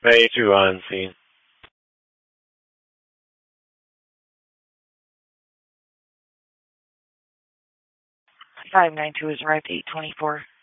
Bay 2 on scene. 592 is arrived 824.